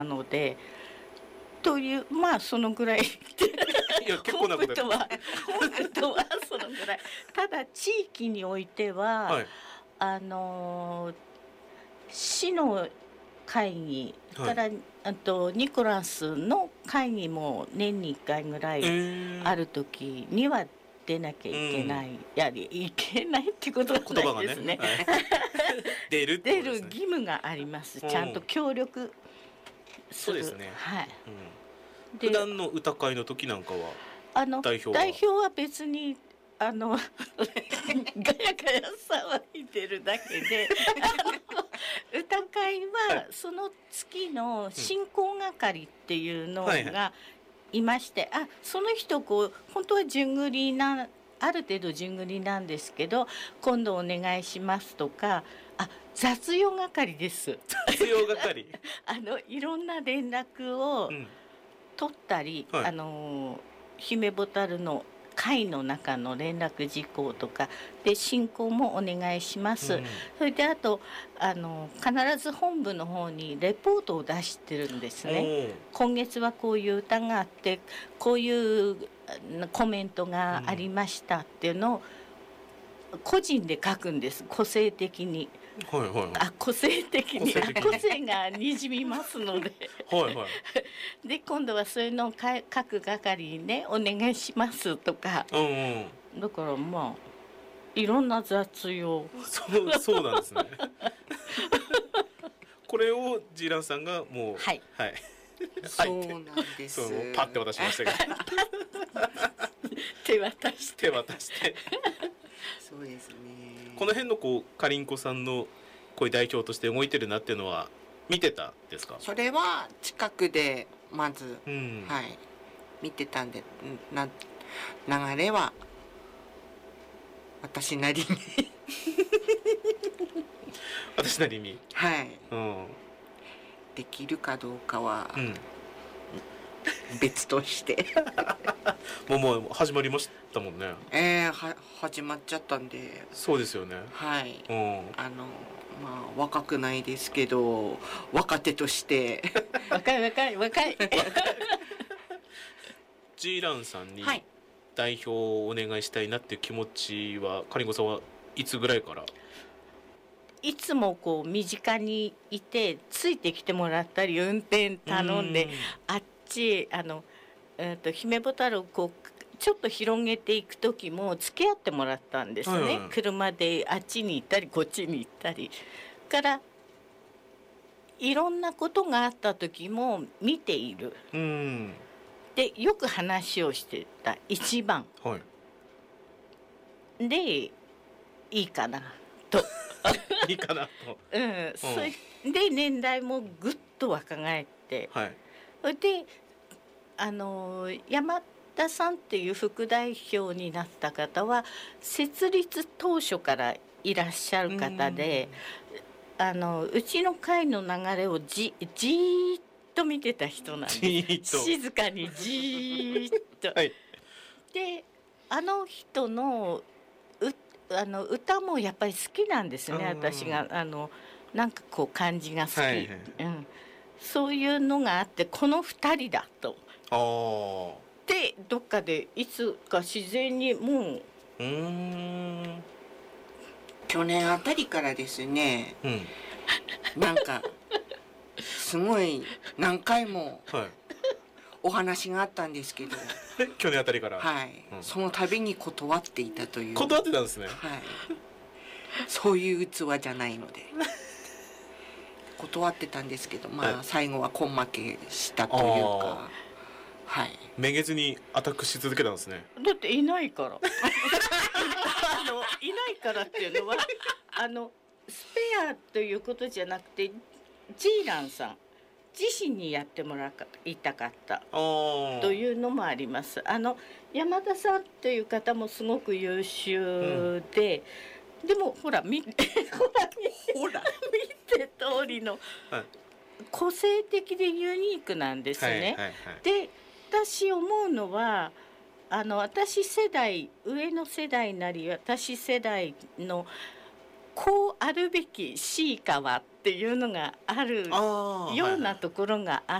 ので、というまあそのぐらい。 いや結構なこと本部はそのぐらい。ただ地域においては、 はい市の会議はいから、ニコラスの会議も年に1回ぐらいある時には出なきゃいけない、いけないってことはないですね。 言葉がね、はい出るって出ることですね。 義務があります。 うんちゃんと協力する。 そうですね。 はい。 普段の歌会の時なんかは代表は別にガヤガヤ騒いでるだけで歌会はその月の進行係っていうのがいまして、その人本当は順繰りある程度順繰りなんですけど、今度お願いしますとか、雑用係です。 雑用係いろんな連絡を取ったり、姫ボタルの会の中の連絡事項とかで進行もお願いします。それであと必ず本部の方にレポートを出してるんですね。今月はこういう歌があってこういうコメントがありましたっていうのを個人で書くんです。個性的に。個性的に個性がにじみますのでで今度はそういうのを各係にねお願いしますとか、だからまあいろんな雑用そうなんですねこれをジーランさんがもうそうなんです。 パッて渡しましたけど手渡してそうですね。 この辺のかりんこさんのこういう代表として動いてるなっていうのは見てたですか？ それは近くでまず、見てたんで流れは私なりに私なりにできるかどうかは別としてもう始まりましたもんね。 始まっちゃったんで。 そうですよね。 若くないですけど若手として若いジーランさんに代表をお願いしたいなっていう気持ちはかりんこさんはいつぐらいから？ いつも身近にいてついてきてもらったり運転頼んであっち姫ボタルをちょっと広げていく時も付き合ってもらったんですね。車であっちに行ったりこっちに行ったりからいろんなことがあった時も見ている。でよく話をしてた一番、でいいかなといいかなとそれで年代もぐっと若返って、で山田さんっていう副代表になった方は設立当初からいらっしゃる方で、うちの会の流れをじーっと見てた人なんです。静かにじーっと。で人の歌もやっぱり好きなんですね。私がなんか感じが好き、そういうのがあってこの2人だと。でどっかでいつか自然にもう去年あたりからですね、なんかすごい何回もお話があったんですけど去年あたりからその度に断っていたという。 断ってたんですね。 そういう器じゃないので断ってたんですけど、最後は根負けしたというか。 めげずにアタックし続けたんですね。 だっていないからいないからっていうのはスペアということじゃなくてジーランさん自身にやってもらいたかったというのもあります。山田さんという方もすごく優秀で、でもほら見て通りの個性的でユニークなんですね。で私思うのは私世代上の世代なり私世代のこうあるべき C かはっていうのがあるようなところがあっ